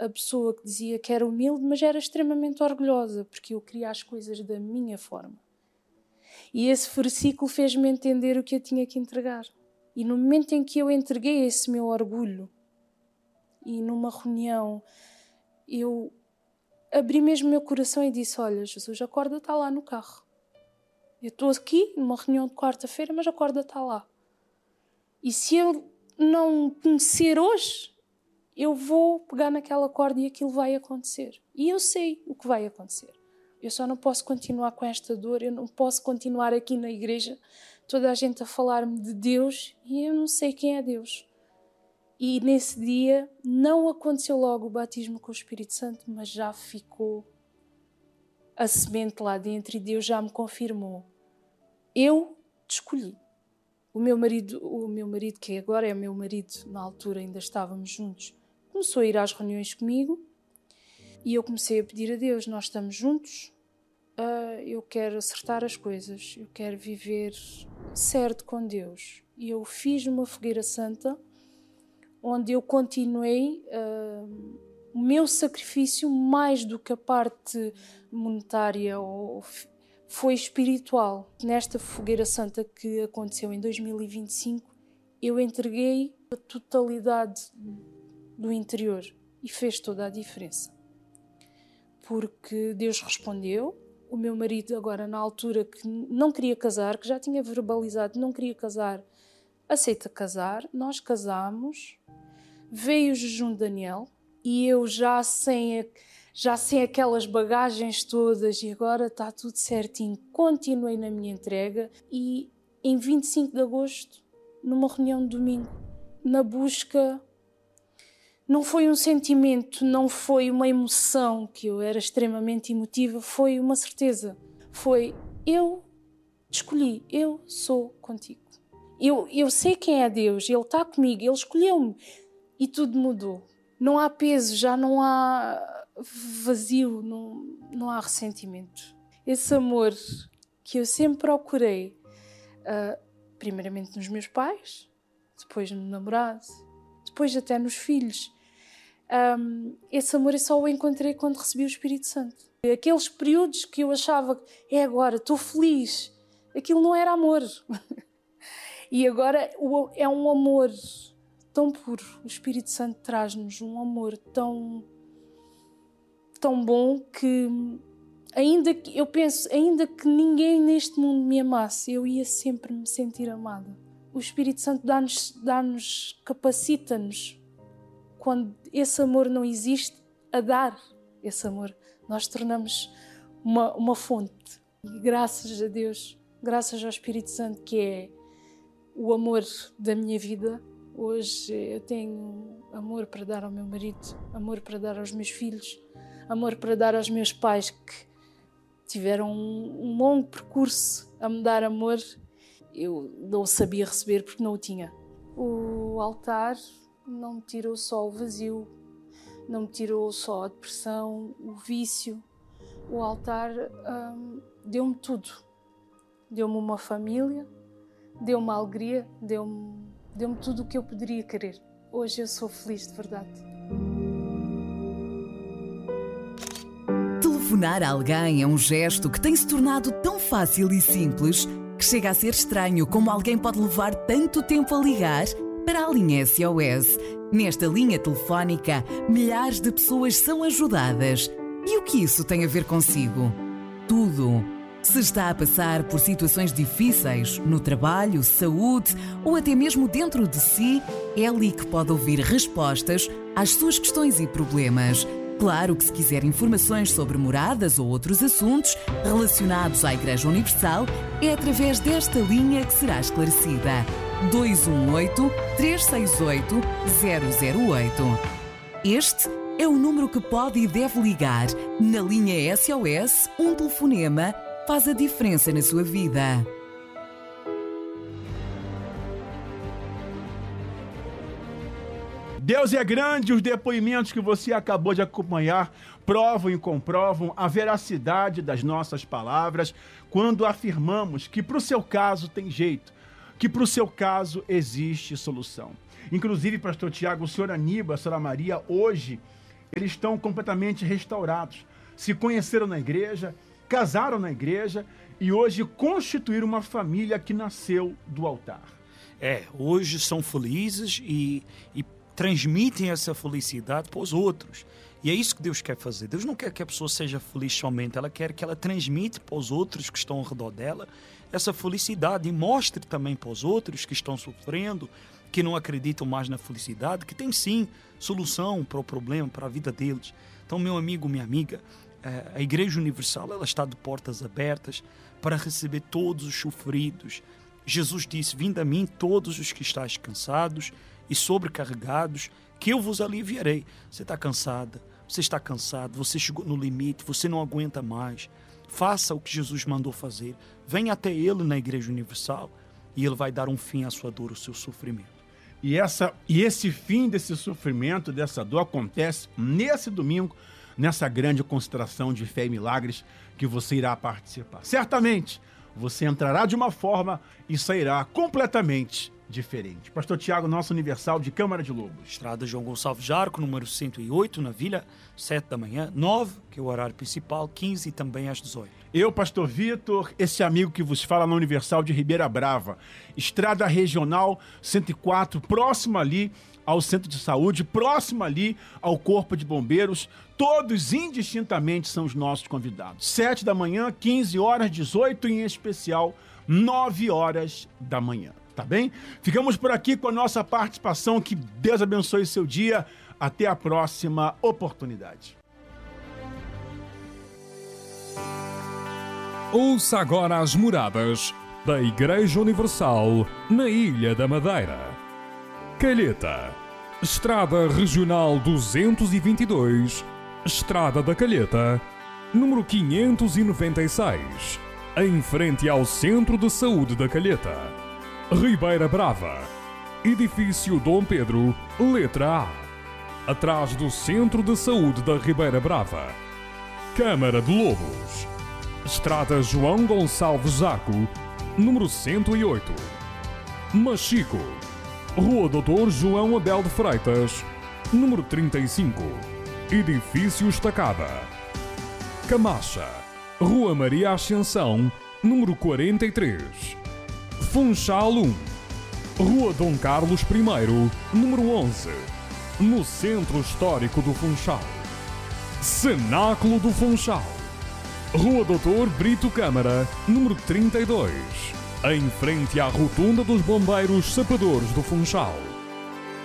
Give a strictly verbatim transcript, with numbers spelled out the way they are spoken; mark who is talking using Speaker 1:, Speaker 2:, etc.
Speaker 1: a pessoa que dizia que era humilde, mas era extremamente orgulhosa, porque eu queria as coisas da minha forma. E esse versículo fez-me entender o que eu tinha que entregar. E no momento em que eu entreguei esse meu orgulho, e numa reunião, eu abri mesmo o meu coração e disse, olha, Jesus, a corda está lá no carro. Eu estou aqui numa reunião de quarta-feira, mas a corda está lá. E se eu não conhecer hoje, eu vou pegar naquela corda e aquilo vai acontecer. E eu sei o que vai acontecer. Eu só não posso continuar com esta dor, eu não posso continuar aqui na igreja, toda a gente a falar-me de Deus e eu não sei quem é Deus. E nesse dia não aconteceu logo o batismo com o Espírito Santo, mas já ficou a semente lá dentro e Deus já me confirmou. Eu te escolhi. O meu marido, o meu marido, que agora é meu marido, na altura ainda estávamos juntos, começou a ir às reuniões comigo e eu comecei a pedir a Deus, nós estamos juntos, uh, eu quero acertar as coisas, eu quero viver certo com Deus. E eu fiz uma fogueira santa, onde eu continuei uh, o meu sacrifício, mais do que a parte monetária, ou, foi espiritual. Nesta fogueira santa que aconteceu em dois mil e vinte e cinco, eu entreguei a totalidade do interior e fez toda a diferença. Porque Deus respondeu, o meu marido agora na altura que não queria casar, que já tinha verbalizado não queria casar, aceita casar, nós casámos, veio o jejum de Daniel e eu já sem, já sem aquelas bagagens todas e agora está tudo certinho, continuei na minha entrega e em vinte e cinco de agosto, numa reunião de domingo, na busca, não foi um sentimento, não foi uma emoção, que eu era extremamente emotiva, foi uma certeza, foi eu te escolhi, eu sou contigo. Eu, eu sei quem é Deus, Ele está comigo, Ele escolheu-me e tudo mudou. Não há peso, já não há vazio, não, não há ressentimento. Esse amor que eu sempre procurei, uh, primeiramente nos meus pais, depois no namorado, depois até nos filhos, um, esse amor eu só o encontrei quando recebi o Espírito Santo. Aqueles períodos que eu achava que é agora, estou feliz, aquilo não era amor. E agora é um amor tão puro. O Espírito Santo traz-nos um amor tão, tão bom que, ainda que, eu penso, ainda que ninguém neste mundo me amasse, eu ia sempre me sentir amada. O Espírito Santo dá-nos, dá-nos, capacita-nos, quando esse amor não existe, a dar esse amor. Nós tornamos uma, uma fonte. E graças a Deus, graças ao Espírito Santo, que é o amor da minha vida. Hoje eu tenho amor para dar ao meu marido, amor para dar aos meus filhos, amor para dar aos meus pais que tiveram um, um longo percurso a me dar amor. Eu não o sabia receber porque não o tinha. O altar não me tirou só o vazio, não me tirou só a depressão, o vício. O altar hum, deu-me tudo. Deu-me uma família, deu-me alegria, deu-me, deu-me tudo o que eu poderia querer. Hoje eu sou feliz de verdade.
Speaker 2: Telefonar a alguém é um gesto que tem se tornado tão fácil e simples que chega a ser estranho como alguém pode levar tanto tempo a ligar para a linha S O S. Nesta linha telefónica, milhares de pessoas são ajudadas. E o que isso tem a ver consigo? Tudo. Se está a passar por situações difíceis no trabalho, saúde ou até mesmo dentro de si, é ali que pode ouvir respostas às suas questões e problemas. Claro que se quiser informações sobre moradas ou outros assuntos relacionados à Igreja Universal, é através desta linha que será esclarecida. dois um oito, três seis oito, zero zero oito. Este é o número que pode e deve ligar. Na linha S O S, um telefonema faz a diferença na sua vida.
Speaker 3: Deus é grande, os depoimentos que você acabou de acompanhar provam e comprovam a veracidade das nossas palavras quando afirmamos que para o seu caso tem jeito, que para o seu caso existe solução. Inclusive, pastor Tiago, o senhor Aníbal, a senhora Maria, hoje eles estão completamente restaurados. Se conheceram na igreja, casaram na igreja e hoje constituíram uma família que nasceu do altar.
Speaker 4: É, hoje são felizes e, e transmitem essa felicidade para os outros. E é isso que Deus quer fazer. Deus não quer que a pessoa seja feliz somente, ela quer que ela transmita para os outros que estão ao redor dela essa felicidade e mostre também para os outros que estão sofrendo, que não acreditam mais na felicidade, que tem sim solução para o problema, para a vida deles. Então, meu amigo, minha amiga, a Igreja Universal, ela está de portas abertas para receber todos os sofridos. Jesus disse: vinde a mim todos os que estáis cansados e sobrecarregados, que eu vos aliviarei. Você está cansada, você está cansado, você chegou no limite, você não aguenta mais. Faça o que Jesus mandou fazer. Venha até Ele na Igreja Universal e Ele vai dar um fim à sua dor, ao seu sofrimento.
Speaker 3: E, essa, e esse fim desse sofrimento, dessa dor, acontece nesse domingo, nessa grande concentração de fé e milagres que você irá participar. Certamente, você entrará de uma forma e sairá completamente diferente. Pastor Tiago, nosso Universal de Câmara de Lobos.
Speaker 4: Estrada João Gonçalves Jarco, número cento e oito, na Vila, sete da manhã, nove, que é o horário principal, quinze e também às dezoito.
Speaker 3: Eu, Pastor Vitor, esse amigo que vos fala na Universal de Ribeira Brava. Estrada Regional cento e quatro, próximo ali ao Centro de Saúde, próximo ali ao Corpo de Bombeiros. Todos indistintamente são os nossos convidados. sete da manhã, quinze horas, dezoito e em especial nove horas da manhã. Tá bem? Ficamos por aqui com a nossa participação. Que Deus abençoe seu dia. Até a próxima oportunidade.
Speaker 5: Ouça agora as moradas da Igreja Universal na Ilha da Madeira. Calheta, Estrada Regional duzentos e vinte e dois, Estrada da Calheta, número quinhentos e noventa e seis, em frente ao Centro de Saúde da Calheta. Ribeira Brava, Edifício Dom Pedro, letra A, atrás do Centro de Saúde da Ribeira Brava. Câmara de Lobos, Estrada João Gonçalves Zaco, número cento e oito. Machico, Rua doutor João Abel de Freitas, número trinta e cinco, Edifício Estacada. Camacha, Rua Maria Ascensão, número quarenta e três. Funchal um, Rua Dom Carlos I, número onze, no Centro Histórico do Funchal. Cenáculo do Funchal, Rua doutor Brito Câmara, número trinta e dois, em frente à Rotunda dos Bombeiros Sapadores do Funchal.